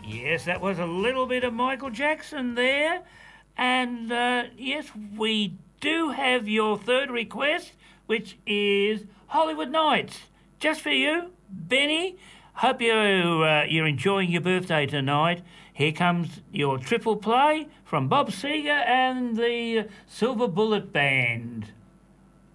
Yes, that was a little bit of Michael Jackson there. And yes, we do have your third request, which is Hollywood Nights. Just for you, Benny. Hope you're enjoying your birthday tonight. Here comes your triple play from Bob Seger and the Silver Bullet Band.